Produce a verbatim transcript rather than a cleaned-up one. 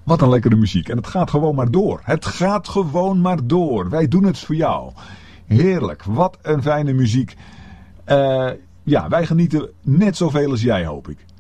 Wat een lekkere muziek. En het gaat gewoon maar door. Het gaat gewoon maar door. Wij doen het voor jou. Heerlijk. Wat een fijne muziek. Uh, ja, wij genieten net zoveel als jij, hoop ik.